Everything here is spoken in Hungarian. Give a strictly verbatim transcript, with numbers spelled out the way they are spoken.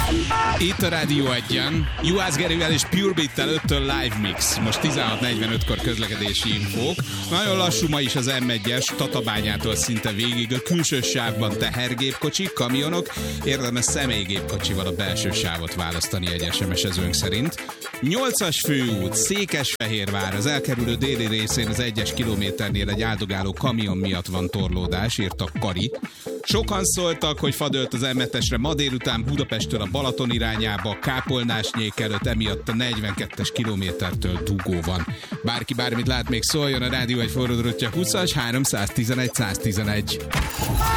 Itt a Rádió egyen, Juhász Gerivel és Pure Beat-tel öttől live mix. Most tizenhat negyvenötkor közlekedési infók. Nagyon lassú ma is az M egyes, Tatabányától szinte végig a külső sávban tehergépkocsik, kamionok. Érdemes személygépkocsival a belső sávot választani egy es em es-ezőnk szerint. nyolcas főút, Székesfehérvár, az elkerülő déli részén az egyes kilométernél egy áldogáló kamion miatt van torlódás, írta Kari. Sokan szóltak, hogy fadölt az M hetesre ma délután Budapesttől a Balaton irányába, Kápolnásnyék előtt, emiatt a negyvenkettes kilométertől dugó van. Bárki bármit lát, még szóljon, a Rádió egy forradrótja húszas háromszáztizenegy száztizenegy.